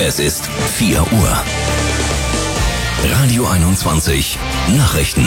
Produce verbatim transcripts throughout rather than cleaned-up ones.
Es ist vier Uhr. Radio einundzwanzig Nachrichten.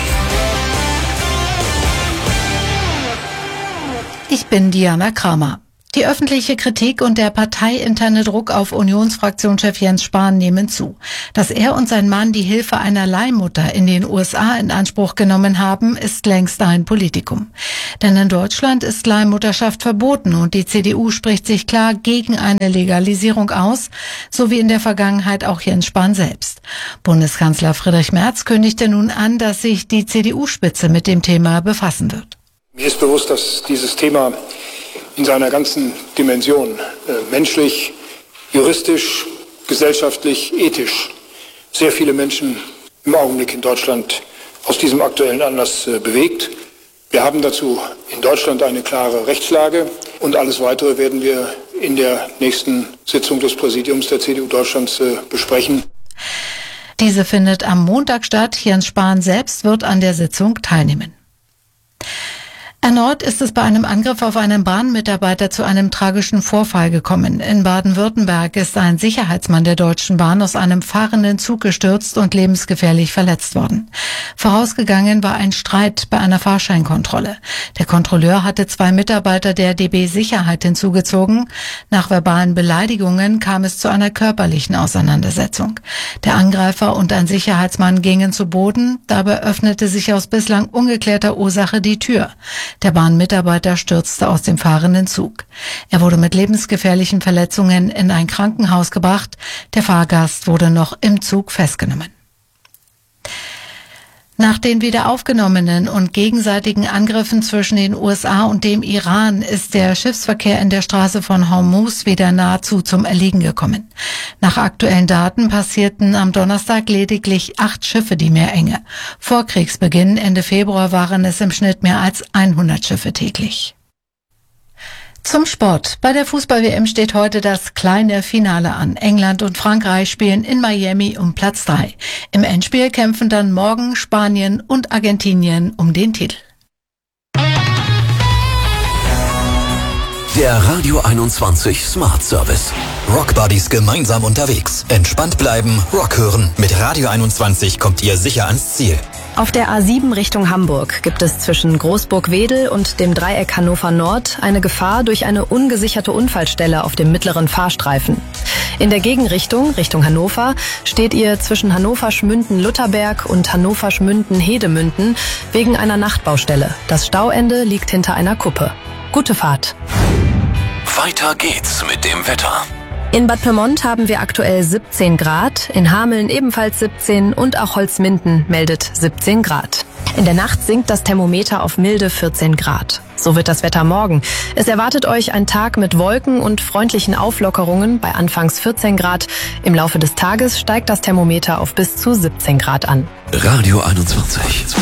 Ich bin Diana Kramer. Die öffentliche Kritik und der parteiinterne Druck auf Unionsfraktionschef Jens Spahn nehmen zu. Dass er und sein Mann die Hilfe einer Leihmutter in den U S A in Anspruch genommen haben, ist längst ein Politikum. Denn in Deutschland ist Leihmutterschaft verboten und die C D U spricht sich klar gegen eine Legalisierung aus, so wie in der Vergangenheit auch Jens Spahn selbst. Bundeskanzler Friedrich Merz kündigte nun an, dass sich die C D U-Spitze mit dem Thema befassen wird. Mir ist bewusst, dass dieses Thema in seiner ganzen Dimension, äh, menschlich, juristisch, gesellschaftlich, ethisch, sehr viele Menschen im Augenblick in Deutschland aus diesem aktuellen Anlass äh, bewegt. Wir haben dazu in Deutschland eine klare Rechtslage und alles Weitere werden wir in der nächsten Sitzung des Präsidiums der C D U Deutschlands äh, besprechen. Diese findet am Montag statt. Jens Spahn selbst wird an der Sitzung teilnehmen. Erneut ist es bei einem Angriff auf einen Bahnmitarbeiter zu einem tragischen Vorfall gekommen. In Baden-Württemberg ist ein Sicherheitsmann der Deutschen Bahn aus einem fahrenden Zug gestürzt und lebensgefährlich verletzt worden. Vorausgegangen war ein Streit bei einer Fahrscheinkontrolle. Der Kontrolleur hatte zwei Mitarbeiter der D B Sicherheit hinzugezogen. Nach verbalen Beleidigungen kam es zu einer körperlichen Auseinandersetzung. Der Angreifer und ein Sicherheitsmann gingen zu Boden. Dabei öffnete sich aus bislang ungeklärter Ursache die Tür. Der Bahnmitarbeiter stürzte aus dem fahrenden Zug. Er wurde mit lebensgefährlichen Verletzungen in ein Krankenhaus gebracht. Der Fahrgast wurde noch im Zug festgenommen. Nach den wieder aufgenommenen und gegenseitigen Angriffen zwischen den U S A und dem Iran ist der Schiffsverkehr in der Straße von Hormuz wieder nahezu zum Erliegen gekommen. Nach aktuellen Daten passierten am Donnerstag lediglich acht Schiffe die Meerenge. Vor Kriegsbeginn Ende Februar waren es im Schnitt mehr als hundert Schiffe täglich. Zum Sport. Bei der Fußball-W M steht heute das kleine Finale an. England und Frankreich spielen in Miami um Platz drei. Im Endspiel kämpfen dann morgen Spanien und Argentinien um den Titel. Der Radio einundzwanzig Smart Service. Rockbuddies gemeinsam unterwegs. Entspannt bleiben, Rock hören. Mit Radio einundzwanzig kommt ihr sicher ans Ziel. Auf der A sieben Richtung Hamburg gibt es zwischen Großburg-Wedel und dem Dreieck Hannover Nord eine Gefahr durch eine ungesicherte Unfallstelle auf dem mittleren Fahrstreifen. In der Gegenrichtung, Richtung Hannover, steht ihr zwischen Hannover-Schmünden-Lutherberg und Hannover-Schmünden-Hedemünden wegen einer Nachtbaustelle. Das Stauende liegt hinter einer Kuppe. Gute Fahrt. Weiter geht's mit dem Wetter. In Bad Pyrmont haben wir aktuell siebzehn Grad, in Hameln ebenfalls siebzehn und auch Holzminden meldet siebzehn Grad. In der Nacht sinkt das Thermometer auf milde vierzehn Grad. So wird das Wetter morgen. Es erwartet euch ein Tag mit Wolken und freundlichen Auflockerungen bei anfangs vierzehn Grad. Im Laufe des Tages steigt das Thermometer auf bis zu siebzehn Grad an. Radio einundzwanzig.